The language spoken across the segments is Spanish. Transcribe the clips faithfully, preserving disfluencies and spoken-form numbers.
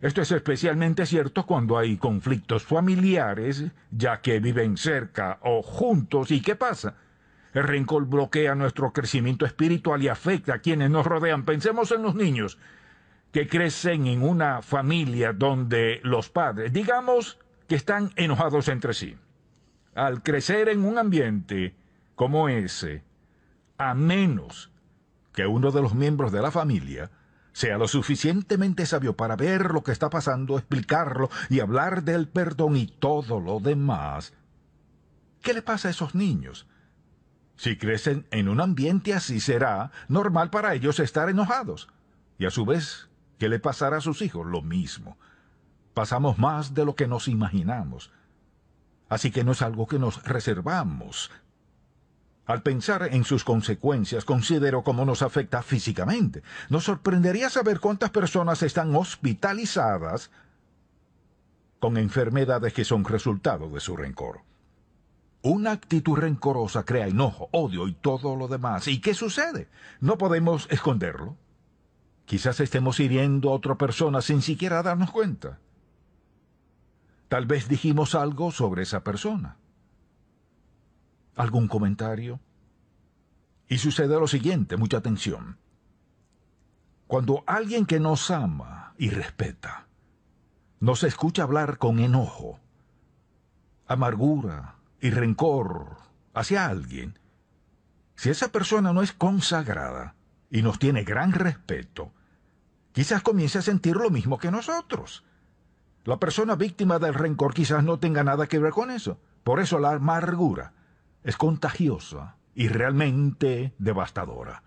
Esto es especialmente cierto cuando hay conflictos familiares, ya que viven cerca o juntos. ¿Y qué pasa? El rencor bloquea nuestro crecimiento espiritual y afecta a quienes nos rodean. Pensemos en los niños que crecen en una familia donde los padres, digamos, que están enojados entre sí. Al crecer en un ambiente como ese, a menos que uno de los miembros de la familia sea lo suficientemente sabio para ver lo que está pasando, explicarlo y hablar del perdón y todo lo demás, ¿qué le pasa a esos niños? Si crecen en un ambiente así, será normal para ellos estar enojados. Y a su vez, ¿qué le pasará a sus hijos? Lo mismo. Pasamos más de lo que nos imaginamos. Así que no es algo que nos reservamos. Al pensar en sus consecuencias, considero cómo nos afecta físicamente. Nos sorprendería saber cuántas personas están hospitalizadas con enfermedades que son resultado de su rencor. Una actitud rencorosa crea enojo, odio y todo lo demás. ¿Y qué sucede? No podemos esconderlo. Quizás estemos hiriendo a otra persona sin siquiera darnos cuenta. Tal vez dijimos algo sobre esa persona. ¿Algún comentario? Y sucede lo siguiente, mucha atención. Cuando alguien que nos ama y respeta nos escucha hablar con enojo, amargura y rencor hacia alguien, si esa persona no es consagrada y nos tiene gran respeto, quizás comience a sentir lo mismo que nosotros. La persona víctima del rencor quizás no tenga nada que ver con eso. Por eso la amargura es contagiosa y realmente devastadora.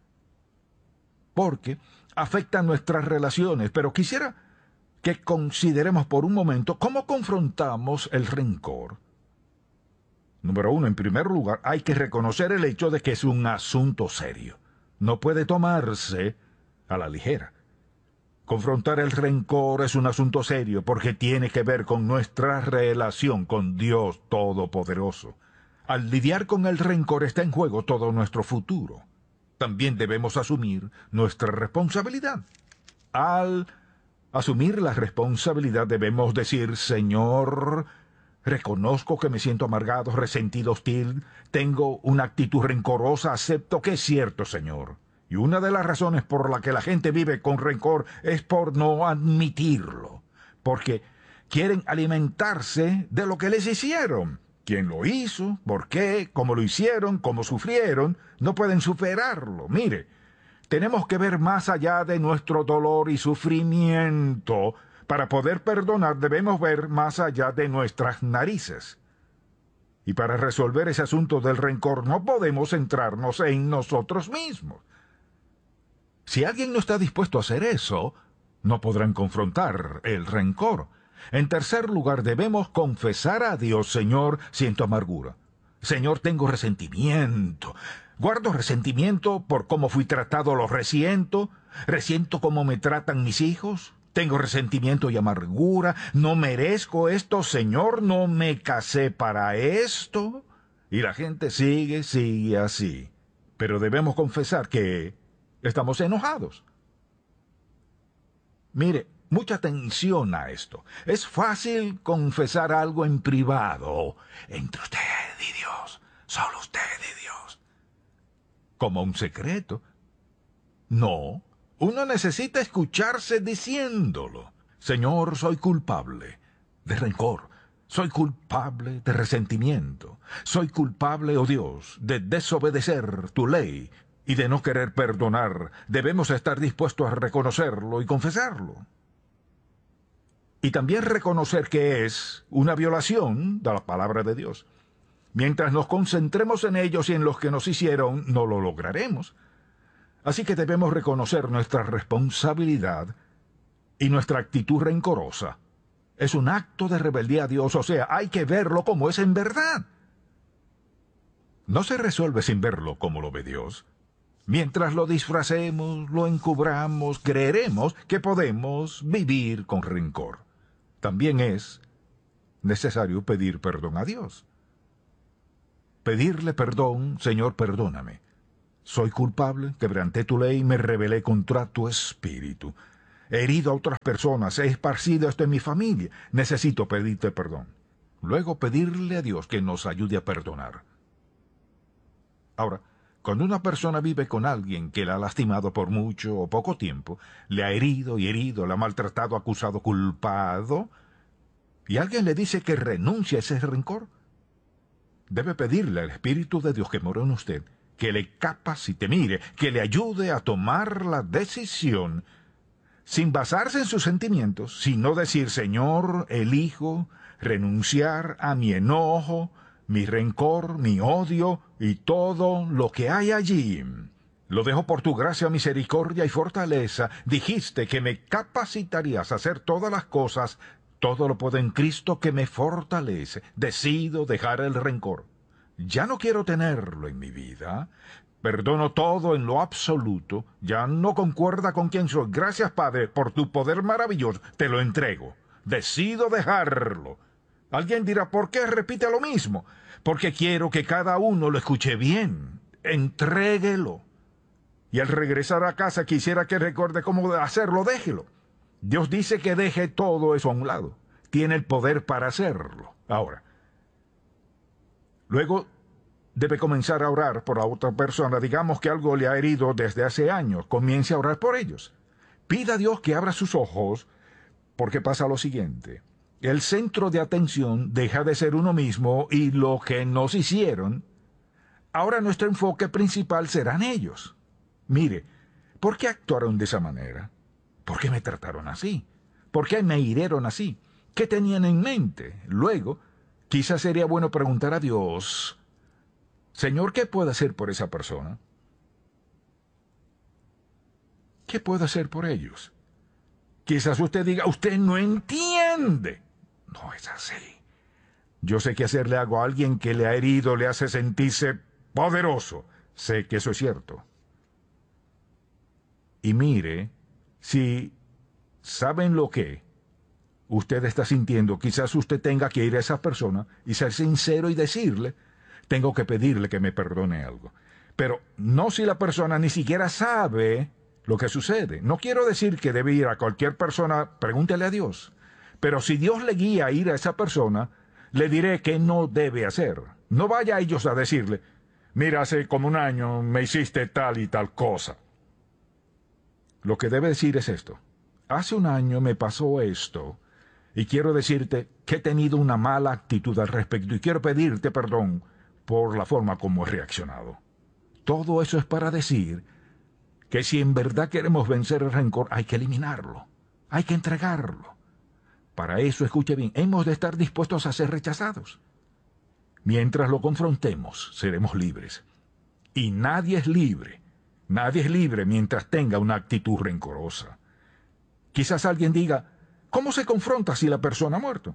Porque afecta nuestras relaciones, pero quisiera que consideremos por un momento cómo confrontamos el rencor. Número uno, en primer lugar, hay que reconocer el hecho de que es un asunto serio. No puede tomarse a la ligera. Confrontar el rencor es un asunto serio porque tiene que ver con nuestra relación con Dios Todopoderoso. Al lidiar con el rencor está en juego todo nuestro futuro. También debemos asumir nuestra responsabilidad. Al asumir la responsabilidad debemos decir, Señor, reconozco que me siento amargado, resentido, hostil, tengo una actitud rencorosa, acepto que es cierto, Señor. Y una de las razones por la que la gente vive con rencor es por no admitirlo, porque quieren alimentarse de lo que les hicieron. ¿Quién lo hizo? ¿Por qué? ¿Cómo lo hicieron? ¿Cómo sufrieron? No pueden superarlo. Mire, tenemos que ver más allá de nuestro dolor y sufrimiento. Para poder perdonar debemos ver más allá de nuestras narices. Y para resolver ese asunto del rencor no podemos centrarnos en nosotros mismos. Si alguien no está dispuesto a hacer eso, no podrán confrontar el rencor. En tercer lugar, debemos confesar a Dios, Señor, siento amargura. Señor, tengo resentimiento. Guardo resentimiento por cómo fui tratado, lo resiento. Resiento cómo me tratan mis hijos. Tengo resentimiento y amargura. No merezco esto, Señor, no me casé para esto. Y la gente sigue, sigue así. Pero debemos confesar que estamos enojados. Mire, mucha atención a esto. Es fácil confesar algo en privado, entre usted y Dios, solo usted y Dios, como un secreto. No, uno necesita escucharse diciéndolo. Señor, soy culpable de rencor. Soy culpable de resentimiento. Soy culpable, oh Dios, de desobedecer tu ley y de no querer perdonar. Debemos estar dispuestos a reconocerlo y confesarlo. Y también reconocer que es una violación de la palabra de Dios. Mientras nos concentremos en ellos y en los que nos hicieron, no lo lograremos. Así que debemos reconocer nuestra responsabilidad y nuestra actitud rencorosa. Es un acto de rebeldía a Dios, o sea, hay que verlo como es en verdad. No se resuelve sin verlo como lo ve Dios. Mientras lo disfracemos, lo encubramos, creeremos que podemos vivir con rencor. También es necesario pedir perdón a Dios. Pedirle perdón, Señor, perdóname. Soy culpable, quebranté tu ley, me rebelé contra tu espíritu. he herido a otras personas, he esparcido esto en mi familia, necesito pedirte perdón. Luego pedirle a Dios que nos ayude a perdonar. Ahora, cuando una persona vive con alguien que la ha lastimado por mucho o poco tiempo, le ha herido y herido, la ha maltratado, acusado, culpado, y alguien le dice que renuncie a ese rencor, debe pedirle al Espíritu de Dios que mora en usted, que le capacite, mire, que le ayude a tomar la decisión, sin basarse en sus sentimientos, sino decir, Señor, elijo renunciar a mi enojo, mi rencor, mi odio y todo lo que hay allí. Lo dejo por tu gracia, misericordia y fortaleza. Dijiste que me capacitarías a hacer todas las cosas. Todo lo puedo en Cristo que me fortalece. Decido dejar el rencor. Ya no quiero tenerlo en mi vida. Perdono todo en lo absoluto. Ya no concuerda con quien soy. Gracias, Padre, por tu poder maravilloso. Te lo entrego. Decido dejarlo. Alguien dirá, ¿por qué repite lo mismo? Porque quiero que cada uno lo escuche bien. Entréguelo. Y al regresar a casa quisiera que recuerde cómo hacerlo. Déjelo. Dios dice que deje todo eso a un lado. Tiene el poder para hacerlo. Ahora, luego debe comenzar a orar por la otra persona. Digamos que algo le ha herido desde hace años. Comience a orar por ellos. Pida a Dios que abra sus ojos, porque pasa lo siguiente. El centro de atención deja de ser uno mismo y lo que nos hicieron. Ahora nuestro enfoque principal serán ellos. Mire, ¿por qué actuaron de esa manera? ¿Por qué me trataron así? ¿Por qué me hirieron así? ¿Qué tenían en mente? Luego, quizás sería bueno preguntar a Dios, Señor, ¿qué puedo hacer por esa persona? ¿Qué puedo hacer por ellos? Quizás usted diga, usted no entiende. No es así. Yo sé que hacerle algo a alguien que le ha herido le hace sentirse poderoso. Sé que eso es cierto. Y mire, si saben lo que usted está sintiendo, quizás usted tenga que ir a esa persona y ser sincero y decirle, tengo que pedirle que me perdone algo. Pero no si la persona ni siquiera sabe lo que sucede. No quiero decir que debe ir a cualquier persona, pregúntele a Dios. Pero si Dios le guía a ir a esa persona, le diré que no debe hacer. No vaya a ellos a decirle, mira, hace como un año me hiciste tal y tal cosa. Lo que debe decir es esto. Hace un año me pasó esto, y quiero decirte que he tenido una mala actitud al respecto, y quiero pedirte perdón por la forma como he reaccionado. Todo eso es para decir que si en verdad queremos vencer el rencor, hay que eliminarlo, hay que entregarlo. Para eso, escuche bien, hemos de estar dispuestos a ser rechazados. Mientras lo confrontemos, seremos libres. Y nadie es libre, nadie es libre mientras tenga una actitud rencorosa. Quizás alguien diga, ¿cómo se confronta si la persona ha muerto?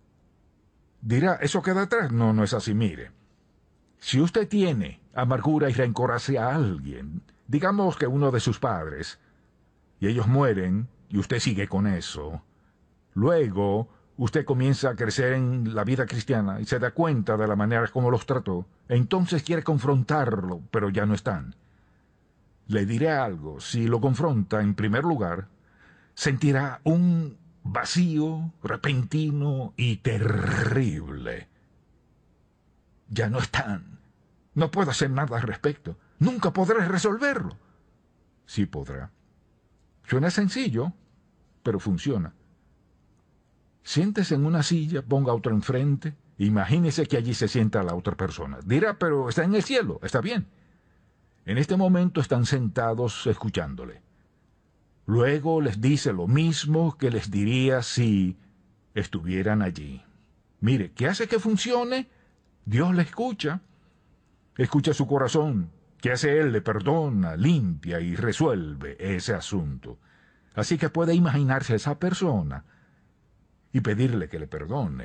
Dirá, ¿eso queda atrás? No, no es así, mire. Si usted tiene amargura y rencor hacia alguien, digamos que uno de sus padres, y ellos mueren, y usted sigue con eso, luego usted comienza a crecer en la vida cristiana y se da cuenta de la manera como los trató, entonces quiere confrontarlo, pero ya no están. Le diré algo, si lo confronta en primer lugar, sentirá un vacío repentino y terrible. Ya no están. No puedo hacer nada al respecto. Nunca podré resolverlo. Sí podrá. Suena sencillo, pero funciona. Siéntese en una silla, ponga otro enfrente, imagínese que allí se sienta la otra persona. Dirá, pero está en el cielo, está bien. En este momento están sentados escuchándole. Luego les dice lo mismo que les diría si estuvieran allí. Mire, ¿qué hace que funcione? Dios le escucha. Escucha su corazón. ¿Qué hace Él? Le perdona, limpia y resuelve ese asunto. Así que puede imaginarse a esa persona y pedirle que le perdone.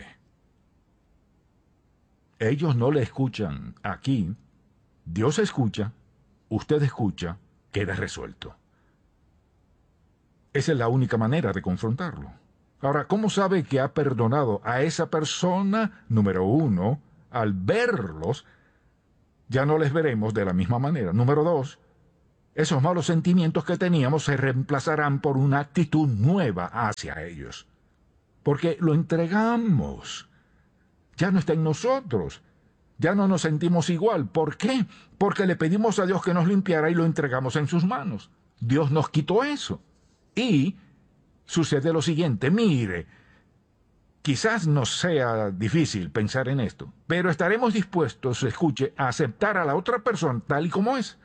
Ellos no le escuchan aquí. Dios escucha, usted escucha, queda resuelto. Esa es la única manera de confrontarlo. Ahora, ¿cómo sabe que ha perdonado a esa persona? Número uno, al verlos, ya no les veremos de la misma manera. Número dos, Esos malos sentimientos que teníamos se reemplazarán por una actitud nueva hacia ellos. Porque lo entregamos. Ya no está en nosotros. Ya no nos sentimos igual. ¿Por qué? Porque le pedimos a Dios que nos limpiara y lo entregamos en sus manos. Dios nos quitó eso. Y sucede lo siguiente. Mire, quizás nos sea difícil pensar en esto, pero estaremos dispuestos, escuche, a aceptar a la otra persona tal y como es.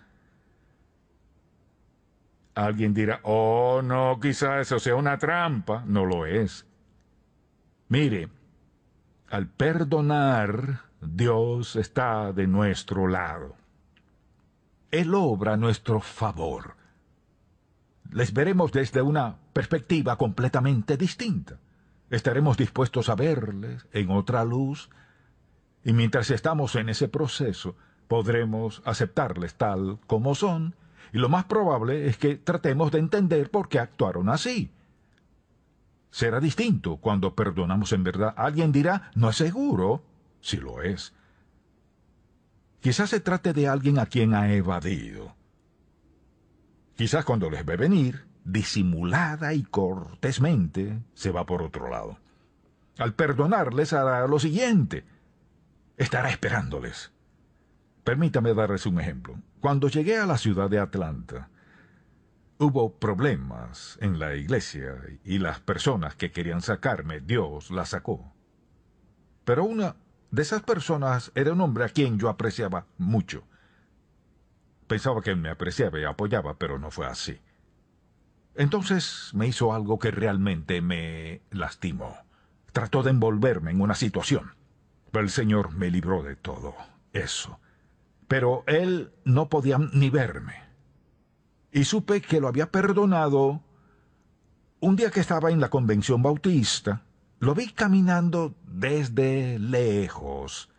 Alguien dirá, oh, no, quizás eso sea una trampa. No lo es. Mire, al perdonar, Dios está de nuestro lado. Él obra a nuestro favor. Les veremos desde una perspectiva completamente distinta. Estaremos dispuestos a verles en otra luz, y mientras estamos en ese proceso, podremos aceptarles tal como son, y lo más probable es que tratemos de entender por qué actuaron así. Será distinto cuando perdonamos en verdad. Alguien dirá, no es seguro. Sí lo es. Quizás se trate de alguien a quien ha evadido. Quizás cuando les ve venir, disimulada y cortésmente, se va por otro lado. Al perdonarles hará lo siguiente. Estará esperándoles. Permítame darles un ejemplo. Cuando llegué a la ciudad de Atlanta, hubo problemas en la iglesia y las personas que querían sacarme, Dios las sacó. Pero una de esas personas era un hombre a quien yo apreciaba mucho. Pensaba que él me apreciaba y apoyaba, pero no fue así. Entonces me hizo algo que realmente me lastimó. Trató de envolverme en una situación. Pero el Señor me libró de todo eso. Pero él no podía ni verme. Y supe que lo había perdonado un día que estaba en la convención bautista. Lo vi caminando desde lejos.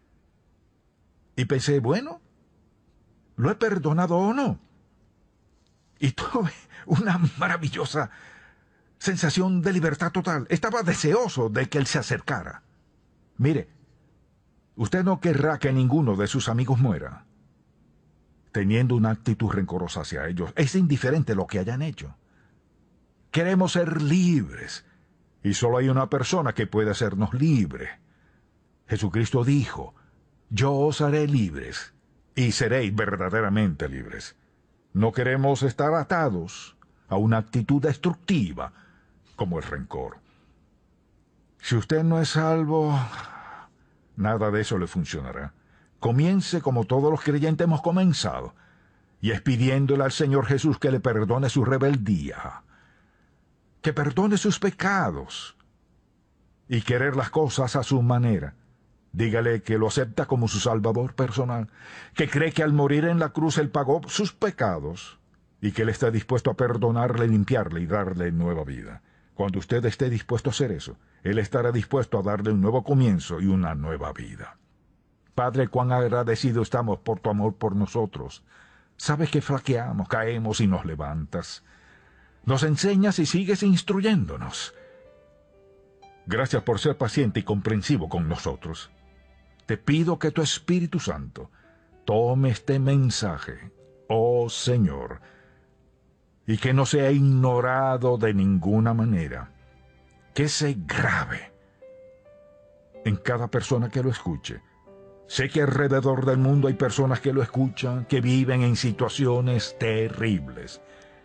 Y pensé, bueno, ¿lo he perdonado o no? Y tuve una maravillosa sensación de libertad total. Estaba deseoso de que él se acercara. Mire, usted no querrá que ninguno de sus amigos muera teniendo una actitud rencorosa hacia ellos. Es indiferente lo que hayan hecho. Queremos ser libres, y solo hay una persona que puede hacernos libres. Jesucristo dijo, yo os haré libres, y seréis verdaderamente libres. No queremos estar atados a una actitud destructiva como el rencor. Si usted no es salvo, nada de eso le funcionará. Comience como todos los creyentes hemos comenzado, y es pidiéndole al Señor Jesús que le perdone su rebeldía, que perdone sus pecados, y querer las cosas a su manera. Dígale que lo acepta como su Salvador personal, que cree que al morir en la cruz Él pagó sus pecados, y que Él está dispuesto a perdonarle, limpiarle y darle nueva vida. Cuando usted esté dispuesto a hacer eso, Él estará dispuesto a darle un nuevo comienzo y una nueva vida. Padre, cuán agradecidos estamos por tu amor por nosotros. Sabes que flaqueamos, caemos y nos levantas. Nos enseñas y sigues instruyéndonos. Gracias por ser paciente y comprensivo con nosotros. Te pido que tu Espíritu Santo tome este mensaje, oh Señor, y que no sea ignorado de ninguna manera, que se grave en cada persona que lo escuche. Sé que alrededor del mundo hay personas que lo escuchan, que viven en situaciones terribles.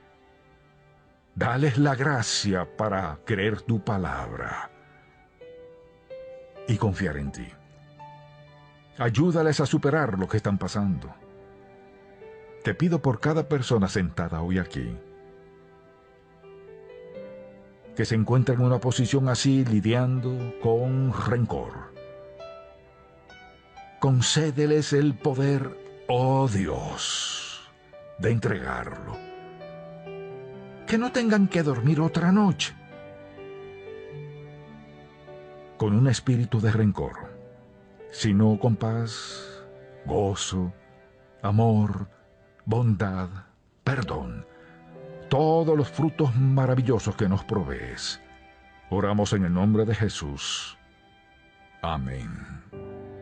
Dales la gracia para creer tu palabra y confiar en ti. Ayúdales a superar lo que están pasando. Te pido por cada persona sentada hoy aquí, que se encuentra en una posición así lidiando con rencor. Concédeles el poder, oh Dios, de entregarlo. Que no tengan que dormir otra noche con un espíritu de rencor, sino con paz, gozo, amor, bondad, perdón, todos los frutos maravillosos que nos provees. Oramos en el nombre de Jesús. Amén.